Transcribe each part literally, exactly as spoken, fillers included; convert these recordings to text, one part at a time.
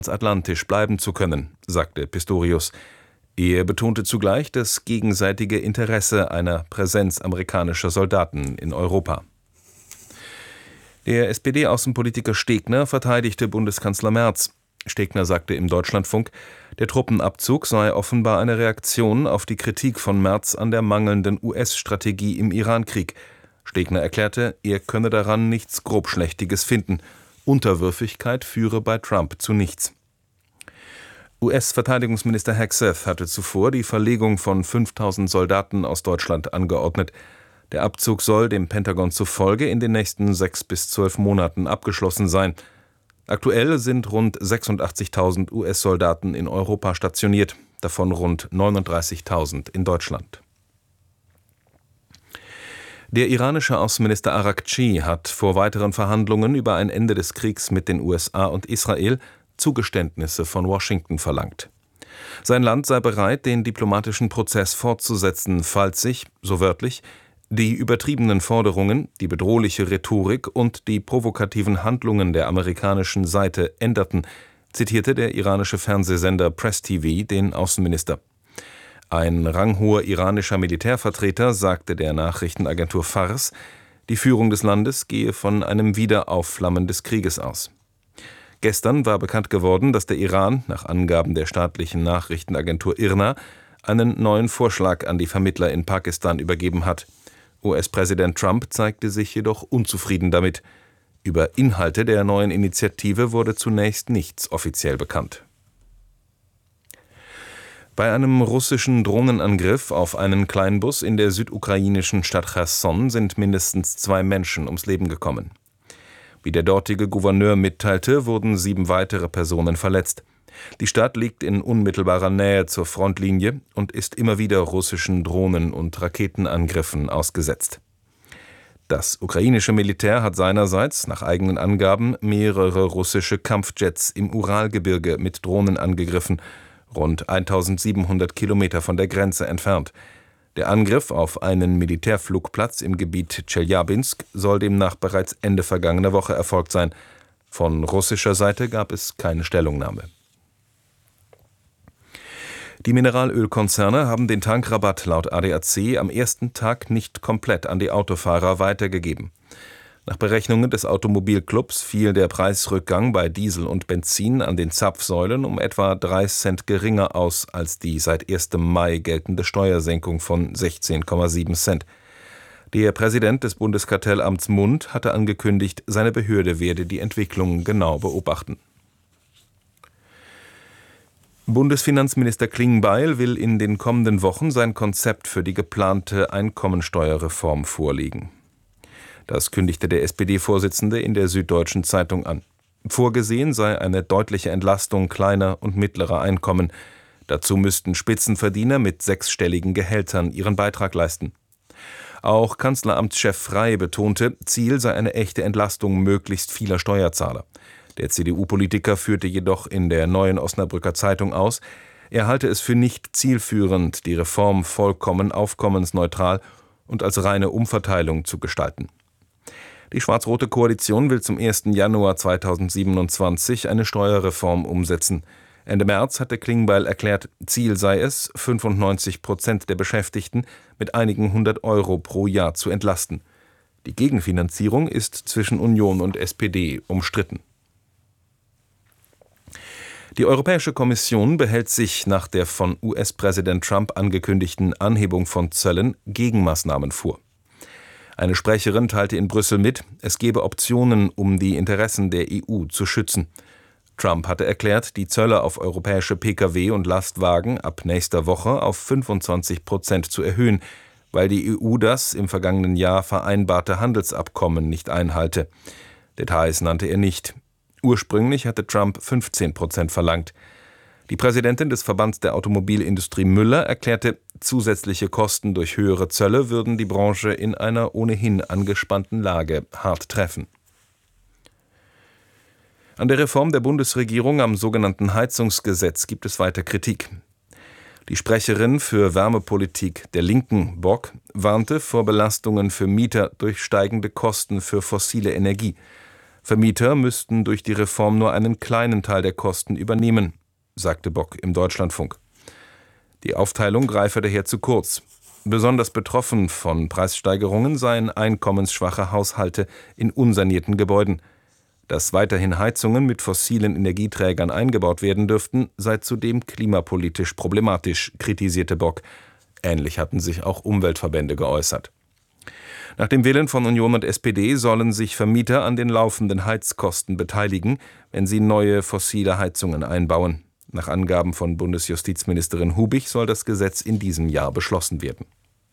transatlantisch bleiben zu können, sagte Pistorius. Er betonte zugleich das gegenseitige Interesse einer Präsenz amerikanischer Soldaten in Europa. Der S P D-Außenpolitiker Stegner verteidigte Bundeskanzler Merz. Stegner sagte im Deutschlandfunk, der Truppenabzug sei offenbar eine Reaktion auf die Kritik von Merz an der mangelnden U S-Strategie im Irankrieg. Stegner erklärte, er könne daran nichts Grobschlächtiges finden. Unterwürfigkeit führe bei Trump zu nichts. U S-Verteidigungsminister Hegseth hatte zuvor die Verlegung von fünftausend Soldaten aus Deutschland angeordnet. Der Abzug soll dem Pentagon zufolge in den nächsten sechs bis zwölf Monaten abgeschlossen sein. Aktuell sind rund sechsundachtzigtausend U S-Soldaten in Europa stationiert, davon rund neununddreißigtausend in Deutschland. Der iranische Außenminister Araghchi hat vor weiteren Verhandlungen über ein Ende des Kriegs mit den U S A und Israel Zugeständnisse von Washington verlangt. Sein Land sei bereit, den diplomatischen Prozess fortzusetzen, falls sich, so wörtlich, die übertriebenen Forderungen, die bedrohliche Rhetorik und die provokativen Handlungen der amerikanischen Seite änderten, zitierte der iranische Fernsehsender Press T V den Außenminister. Ein ranghoher iranischer Militärvertreter sagte der Nachrichtenagentur Fars, die Führung des Landes gehe von einem Wiederaufflammen des Krieges aus. Gestern war bekannt geworden, dass der Iran, nach Angaben der staatlichen Nachrichtenagentur I R N A, einen neuen Vorschlag an die Vermittler in Pakistan übergeben hat. U S-Präsident Trump zeigte sich jedoch unzufrieden damit. Über Inhalte der neuen Initiative wurde zunächst nichts offiziell bekannt. Bei einem russischen Drohnenangriff auf einen Kleinbus in der südukrainischen Stadt Cherson sind mindestens zwei Menschen ums Leben gekommen. Wie der dortige Gouverneur mitteilte, wurden sieben weitere Personen verletzt. Die Stadt liegt in unmittelbarer Nähe zur Frontlinie und ist immer wieder russischen Drohnen- und Raketenangriffen ausgesetzt. Das ukrainische Militär hat seinerseits, nach eigenen Angaben, mehrere russische Kampfjets im Uralgebirge mit Drohnen angegriffen, rund eintausendsiebenhundert Kilometer von der Grenze entfernt. Der Angriff auf einen Militärflugplatz im Gebiet Tscheljabinsk soll demnach bereits Ende vergangener Woche erfolgt sein. Von russischer Seite gab es keine Stellungnahme. Die Mineralölkonzerne haben den Tankrabatt laut A D A C am ersten Tag nicht komplett an die Autofahrer weitergegeben. Nach Berechnungen des Automobilclubs fiel der Preisrückgang bei Diesel und Benzin an den Zapfsäulen um etwa drei Cent geringer aus als die seit ersten Mai geltende Steuersenkung von sechzehn Komma sieben Cent. Der Präsident des Bundeskartellamts Mund hatte angekündigt, seine Behörde werde die Entwicklung genau beobachten. Bundesfinanzminister Klingbeil will in den kommenden Wochen sein Konzept für die geplante Einkommensteuerreform vorlegen. Das kündigte der S P D-Vorsitzende in der Süddeutschen Zeitung an. Vorgesehen sei eine deutliche Entlastung kleiner und mittlerer Einkommen. Dazu müssten Spitzenverdiener mit sechsstelligen Gehältern ihren Beitrag leisten. Auch Kanzleramtschef Frey betonte, Ziel sei eine echte Entlastung möglichst vieler Steuerzahler. Der C D U-Politiker führte jedoch in der Neuen Osnabrücker Zeitung aus, er halte es für nicht zielführend, die Reform vollkommen aufkommensneutral und als reine Umverteilung zu gestalten. Die schwarz-rote Koalition will zum ersten Januar zweitausendsiebenundzwanzig eine Steuerreform umsetzen. Ende März hatte Klingbeil erklärt, Ziel sei es, fünfundneunzig Prozent der Beschäftigten mit einigen hundert Euro pro Jahr zu entlasten. Die Gegenfinanzierung ist zwischen Union und S P D umstritten. Die Europäische Kommission behält sich nach der von U S-Präsident Trump angekündigten Anhebung von Zöllen Gegenmaßnahmen vor. Eine Sprecherin teilte in Brüssel mit, es gebe Optionen, um die Interessen der E U zu schützen. Trump hatte erklärt, die Zölle auf europäische Pkw und Lastwagen ab nächster Woche auf fünfundzwanzig Prozent zu erhöhen, weil die E U das im vergangenen Jahr vereinbarte Handelsabkommen nicht einhalte. Details nannte er nicht. Ursprünglich hatte Trump fünfzehn Prozent verlangt. Die Präsidentin des Verbands der Automobilindustrie Müller erklärte, zusätzliche Kosten durch höhere Zölle würden die Branche in einer ohnehin angespannten Lage hart treffen. An der Reform der Bundesregierung am sogenannten Heizungsgesetz gibt es weiter Kritik. Die Sprecherin für Wärmepolitik der Linken, Bock, warnte vor Belastungen für Mieter durch steigende Kosten für fossile Energie. Vermieter müssten durch die Reform nur einen kleinen Teil der Kosten übernehmen, sagte Bock im Deutschlandfunk. Die Aufteilung greife daher zu kurz. Besonders betroffen von Preissteigerungen seien einkommensschwache Haushalte in unsanierten Gebäuden. Dass weiterhin Heizungen mit fossilen Energieträgern eingebaut werden dürften, sei zudem klimapolitisch problematisch, kritisierte Bock. Ähnlich hatten sich auch Umweltverbände geäußert. Nach dem Willen von Union und S P D sollen sich Vermieter an den laufenden Heizkosten beteiligen, wenn sie neue fossile Heizungen einbauen. Nach Angaben von Bundesjustizministerin Hubig soll das Gesetz in diesem Jahr beschlossen werden.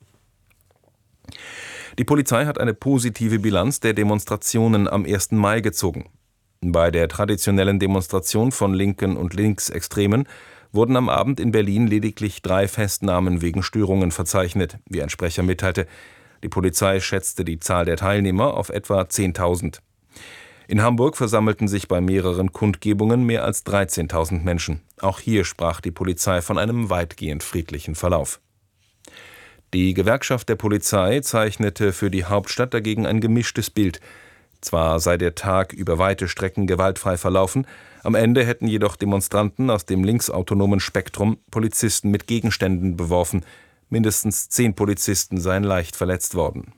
Die Polizei hat eine positive Bilanz der Demonstrationen am ersten Mai gezogen. Bei der traditionellen Demonstration von Linken und Linksextremen wurden am Abend in Berlin lediglich drei Festnahmen wegen Störungen verzeichnet, wie ein Sprecher mitteilte. Die Polizei schätzte die Zahl der Teilnehmer auf etwa zehntausend. In Hamburg versammelten sich bei mehreren Kundgebungen mehr als dreizehntausend Menschen. Auch hier sprach die Polizei von einem weitgehend friedlichen Verlauf. Die Gewerkschaft der Polizei zeichnete für die Hauptstadt dagegen ein gemischtes Bild. Zwar sei der Tag über weite Strecken gewaltfrei verlaufen, am Ende hätten jedoch Demonstranten aus dem linksautonomen Spektrum Polizisten mit Gegenständen beworfen. Mindestens zehn Polizisten seien leicht verletzt worden.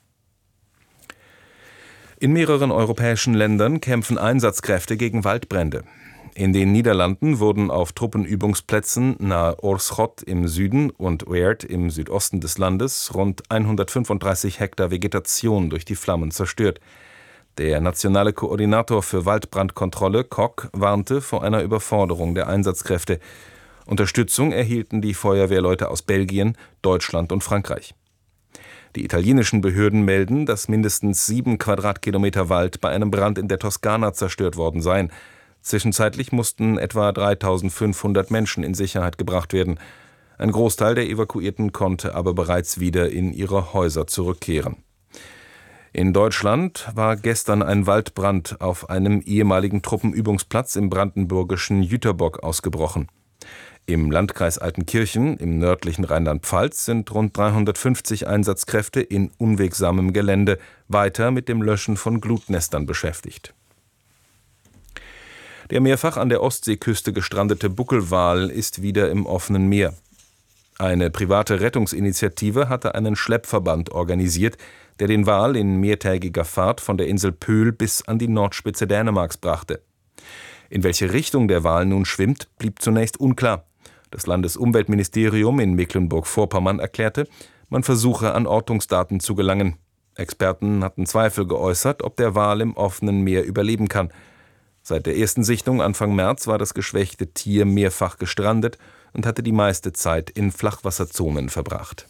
In mehreren europäischen Ländern kämpfen Einsatzkräfte gegen Waldbrände. In den Niederlanden wurden auf Truppenübungsplätzen nahe Oorschot im Süden und Weert im Südosten des Landes rund hundertfünfunddreißig Hektar Vegetation durch die Flammen zerstört. Der nationale Koordinator für Waldbrandkontrolle, Kok, warnte vor einer Überforderung der Einsatzkräfte. Unterstützung erhielten die Feuerwehrleute aus Belgien, Deutschland und Frankreich. Die italienischen Behörden melden, dass mindestens sieben Quadratkilometer Wald bei einem Brand in der Toskana zerstört worden seien. Zwischenzeitlich mussten etwa dreitausendfünfhundert Menschen in Sicherheit gebracht werden. Ein Großteil der Evakuierten konnte aber bereits wieder in ihre Häuser zurückkehren. In Deutschland war gestern ein Waldbrand auf einem ehemaligen Truppenübungsplatz im brandenburgischen Jüterbock ausgebrochen. Im Landkreis Altenkirchen im nördlichen Rheinland-Pfalz sind rund dreihundertfünfzig Einsatzkräfte in unwegsamem Gelände weiter mit dem Löschen von Glutnestern beschäftigt. Der mehrfach an der Ostseeküste gestrandete Buckelwal ist wieder im offenen Meer. Eine private Rettungsinitiative hatte einen Schleppverband organisiert, der den Wal in mehrtägiger Fahrt von der Insel Pöhl bis an die Nordspitze Dänemarks brachte. In welche Richtung der Wal nun schwimmt, blieb zunächst unklar. Das Landesumweltministerium in Mecklenburg-Vorpommern erklärte, man versuche an Ortungsdaten zu gelangen. Experten hatten Zweifel geäußert, ob der Wal im offenen Meer überleben kann. Seit der ersten Sichtung Anfang März war das geschwächte Tier mehrfach gestrandet und hatte die meiste Zeit in Flachwasserzonen verbracht.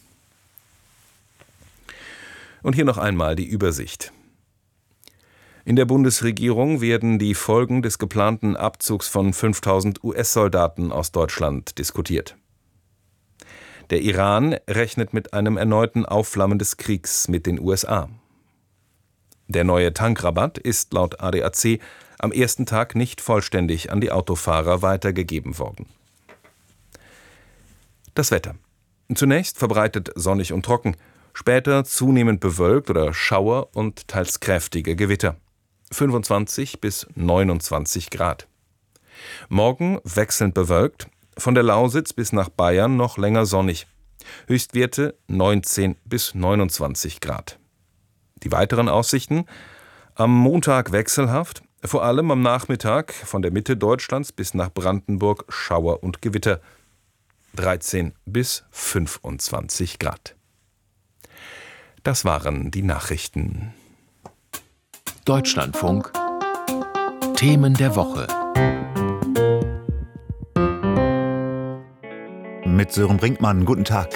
Und hier noch einmal die Übersicht. In der Bundesregierung werden die Folgen des geplanten Abzugs von fünftausend U S-Soldaten aus Deutschland diskutiert. Der Iran rechnet mit einem erneuten Aufflammen des Kriegs mit den U S A. Der neue Tankrabatt ist laut A D A C am ersten Tag nicht vollständig an die Autofahrer weitergegeben worden. Das Wetter. Zunächst verbreitet sonnig und trocken, später zunehmend bewölkt oder Schauer und teils kräftige Gewitter. fünfundzwanzig bis neunundzwanzig Grad. Morgen wechselnd bewölkt, von der Lausitz bis nach Bayern noch länger sonnig. Höchstwerte neunzehn bis neunundzwanzig Grad. Die weiteren Aussichten: am Montag wechselhaft, vor allem am Nachmittag von der Mitte Deutschlands bis nach Brandenburg Schauer und Gewitter. dreizehn bis fünfundzwanzig Grad. Das waren die Nachrichten. Deutschlandfunk. Themen der Woche. Mit Sören Brinkmann, guten Tag.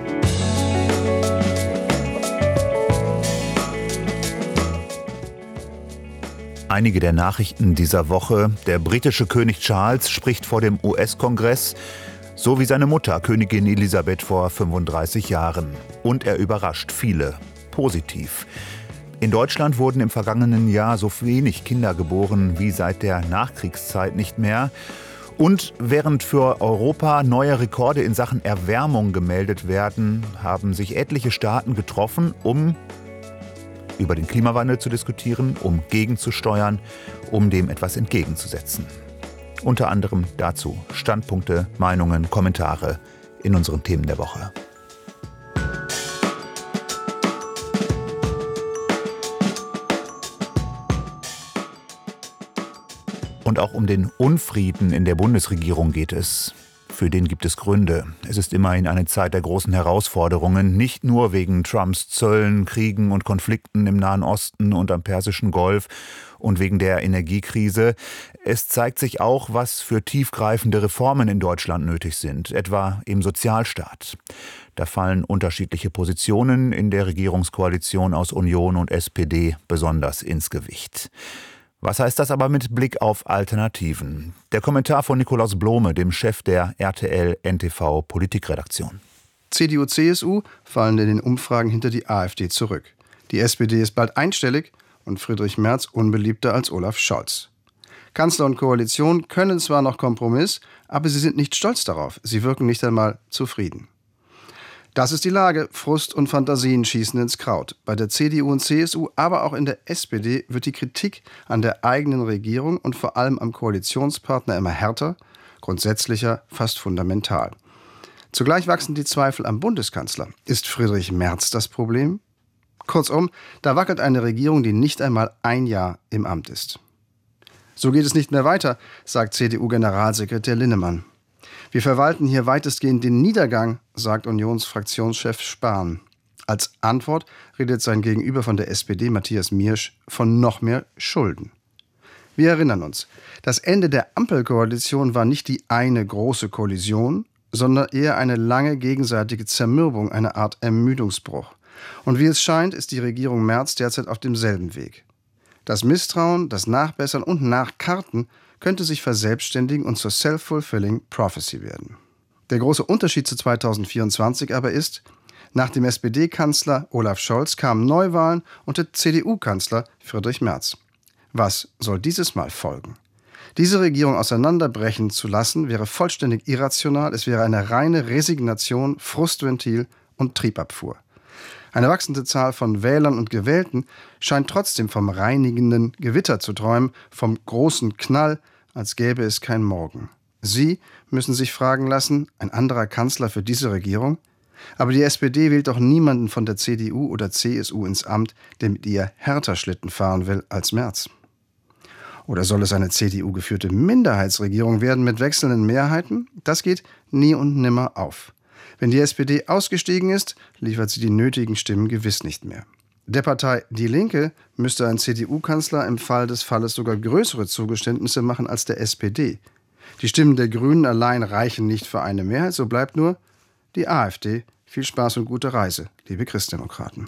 Einige der Nachrichten dieser Woche. Der britische König Charles spricht vor dem U S-Kongress, so wie seine Mutter, Königin Elisabeth, vor fünfunddreißig Jahren. Und er überrascht viele. Positiv. In Deutschland wurden im vergangenen Jahr so wenig Kinder geboren wie seit der Nachkriegszeit nicht mehr. Und während für Europa neue Rekorde in Sachen Erwärmung gemeldet werden, haben sich etliche Staaten getroffen, um über den Klimawandel zu diskutieren, um gegenzusteuern, um dem etwas entgegenzusetzen. Unter anderem dazu Standpunkte, Meinungen, Kommentare in unseren Themen der Woche. Und auch um den Unfrieden in der Bundesregierung geht es. Für den gibt es Gründe. Es ist immerhin eine Zeit der großen Herausforderungen, nicht nur wegen Trumps Zöllen, Kriegen und Konflikten im Nahen Osten und am Persischen Golf und wegen der Energiekrise. Es zeigt sich auch, was für tiefgreifende Reformen in Deutschland nötig sind, etwa im Sozialstaat. Da fallen unterschiedliche Positionen in der Regierungskoalition aus Union und S P D besonders ins Gewicht. Was heißt das aber mit Blick auf Alternativen? Der Kommentar von Nikolaus Blome, dem Chef der R T L N T V Politikredaktion. C D U, C S U fallen in den Umfragen hinter die AfD zurück. Die S P D ist bald einstellig und Friedrich Merz unbeliebter als Olaf Scholz. Kanzler und Koalition können zwar noch Kompromiss, aber sie sind nicht stolz darauf. Sie wirken nicht einmal zufrieden. Das ist die Lage. Frust und Fantasien schießen ins Kraut. Bei der C D U und C S U, aber auch in der S P D wird die Kritik an der eigenen Regierung und vor allem am Koalitionspartner immer härter, grundsätzlicher, fast fundamental. Zugleich wachsen die Zweifel am Bundeskanzler. Ist Friedrich Merz das Problem? Kurzum, da wackelt eine Regierung, die nicht einmal ein Jahr im Amt ist. So geht es nicht mehr weiter, sagt C D U-Generalsekretär Linnemann. Wir verwalten hier weitestgehend den Niedergang, sagt Unionsfraktionschef Spahn. Als Antwort redet sein Gegenüber von der S P D, Matthias Miersch, von noch mehr Schulden. Wir erinnern uns, das Ende der Ampelkoalition war nicht die eine große Kollision, sondern eher eine lange gegenseitige Zermürbung, eine Art Ermüdungsbruch. Und wie es scheint, ist die Regierung Merz derzeit auf demselben Weg. Das Misstrauen, das Nachbessern und Nachkarten könnte sich verselbstständigen und zur self-fulfilling prophecy werden. Der große Unterschied zu zweitausendvierundzwanzig aber ist, nach dem S P D-Kanzler Olaf Scholz kamen Neuwahlen und der C D U-Kanzler Friedrich Merz. Was soll dieses Mal folgen? Diese Regierung auseinanderbrechen zu lassen, wäre vollständig irrational. Es wäre eine reine Resignation, Frustventil und Triebabfuhr. Eine wachsende Zahl von Wählern und Gewählten scheint trotzdem vom reinigenden Gewitter zu träumen, vom großen Knall, als gäbe es kein Morgen. Sie müssen sich fragen lassen, ein anderer Kanzler für diese Regierung? Aber die S P D wählt doch niemanden von der C D U oder C S U ins Amt, der mit ihr härter Schlitten fahren will als Merz. Oder soll es eine C D U-geführte Minderheitsregierung werden mit wechselnden Mehrheiten? Das geht nie und nimmer auf. Wenn die S P D ausgestiegen ist, liefert sie die nötigen Stimmen gewiss nicht mehr. Der Partei Die Linke müsste ein C D U-Kanzler im Fall des Falles sogar größere Zugeständnisse machen als der S P D. Die Stimmen der Grünen allein reichen nicht für eine Mehrheit, so bleibt nur die AfD. Viel Spaß und gute Reise, liebe Christdemokraten.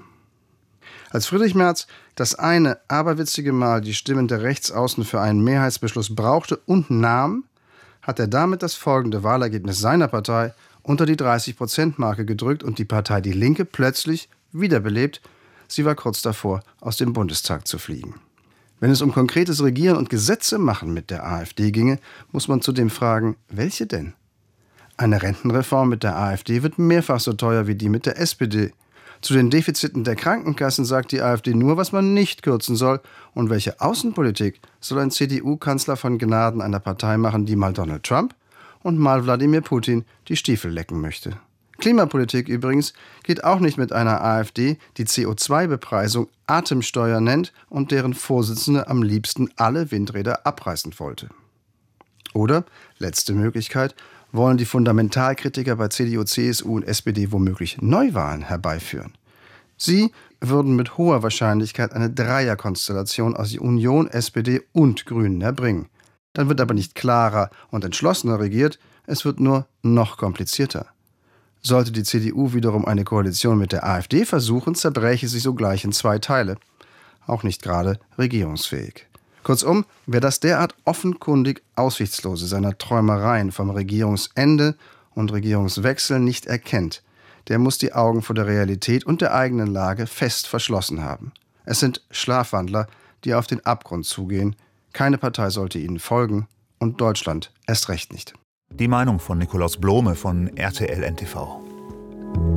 Als Friedrich Merz das eine aberwitzige Mal die Stimmen der Rechtsaußen für einen Mehrheitsbeschluss brauchte und nahm, hat er damit das folgende Wahlergebnis seiner Partei unter die dreißig-Prozent-Marke gedrückt und die Partei Die Linke plötzlich wiederbelebt. Sie war kurz davor, aus dem Bundestag zu fliegen. Wenn es um konkretes Regieren und Gesetze machen mit der AfD ginge, muss man zudem fragen, welche denn? Eine Rentenreform mit der AfD wird mehrfach so teuer wie die mit der S P D. Zu den Defiziten der Krankenkassen sagt die AfD nur, was man nicht kürzen soll. Und welche Außenpolitik soll ein C D U-Kanzler von Gnaden einer Partei machen, die mal Donald Trump und mal Wladimir Putin die Stiefel lecken möchte? Klimapolitik übrigens geht auch nicht mit einer AfD, die C O zwei Bepreisung Atemsteuer nennt und deren Vorsitzende am liebsten alle Windräder abreißen wollte. Oder, letzte Möglichkeit, wollen die Fundamentalkritiker bei C D U, C S U und S P D womöglich Neuwahlen herbeiführen. Sie würden mit hoher Wahrscheinlichkeit eine Dreierkonstellation aus Union, S P D und Grünen erbringen. Dann wird aber nicht klarer und entschlossener regiert, es wird nur noch komplizierter. Sollte die C D U wiederum eine Koalition mit der AfD versuchen, zerbräche sie sogleich in zwei Teile. Auch nicht gerade regierungsfähig. Kurzum, wer das derart offenkundig Aussichtslose seiner Träumereien vom Regierungsende und Regierungswechsel nicht erkennt, der muss die Augen vor der Realität und der eigenen Lage fest verschlossen haben. Es sind Schlafwandler, die auf den Abgrund zugehen. Keine Partei sollte ihnen folgen und Deutschland erst recht nicht. Die Meinung von Nikolaus Blome von R T L N T V.